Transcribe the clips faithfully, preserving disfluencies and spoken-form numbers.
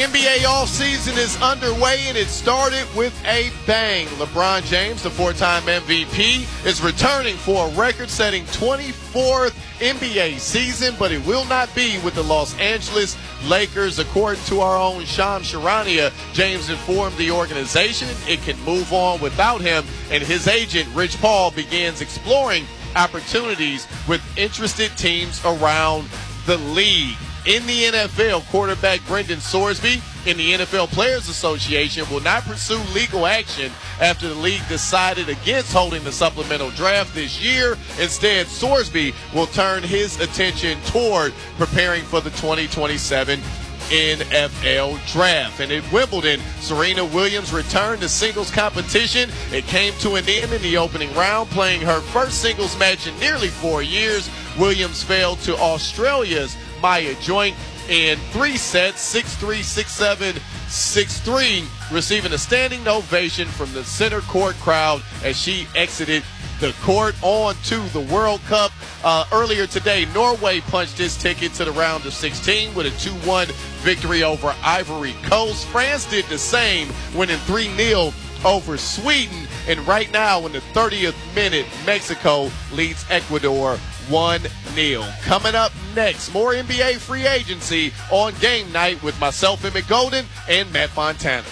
N B A offseason is underway, and it started with a bang. LeBron James, the four-time M V P, is returning for a record-setting twenty-fourth N B A season, but it will not be with the Los Angeles Lakers. According to our own Shams Charania, James informed the organization it can move on without him, and his agent, Rich Paul, begins exploring opportunities with interested teams around the league. In the N F L, quarterback Brendan Sorsby in the N F L Players Association will not pursue legal action after the league decided against holding the supplemental draft this year. Instead, Sorsby will turn his attention toward preparing for the twenty twenty-seven N F L Draft. And at Wimbledon, Serena Williams returned to singles competition. It came to an end in the opening round, playing her first singles match in nearly four years. Williams fell to Australia's Maya Joint in three sets, six three, six seven, six three, receiving a standing ovation from the center court crowd as she exited the court. On to the World Cup. Uh, earlier today, Norway punched its ticket to the round of sixteen with a two one victory over Ivory Coast. France did the same, winning three nil over Sweden. And right now, in the thirtieth minute, Mexico leads Ecuador one nil. Coming up next, more N B A free agency on Game Night with myself, Emmett Golden, and Matt Fontana.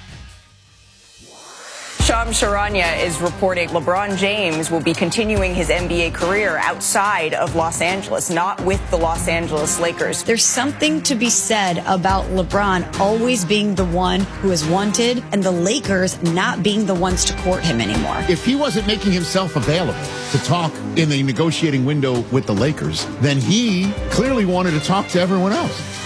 Shams Charania is reporting LeBron James will be continuing his N B A career outside of Los Angeles, not with the Los Angeles Lakers. There's something to be said about LeBron always being the one who is wanted and the Lakers not being the ones to court him anymore. If he wasn't making himself available to talk in the negotiating window with the Lakers, then he clearly wanted to talk to everyone else.